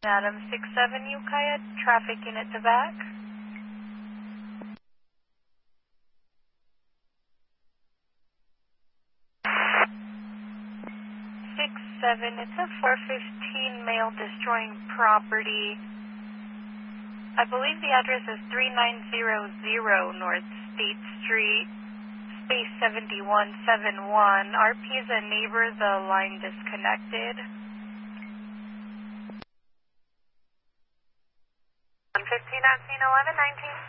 Adam 67 Ukiah, traffic unit to back. 67, it's a 415 male destroying property. I believe the address is 3900 North State Street, space 7171. RP is a neighbor, the line disconnected. 115 at scene 1119.